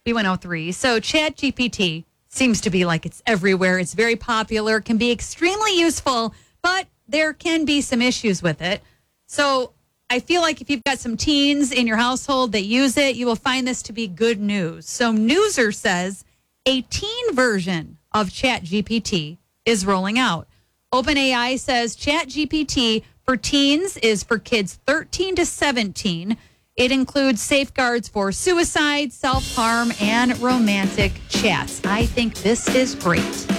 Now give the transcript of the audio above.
B103. So ChatGPT seems to be like it's everywhere. It's very popular, can be extremely useful, but there can be some issues with it. So I feel like if you've got some teens in your household that use it, you will find this to be good news. So Newser says a teen version of ChatGPT is rolling out. OpenAI says ChatGPT for teens is for kids 13 to 17. It includes safeguards for suicide, self-harm, and romantic chats. I think this is great.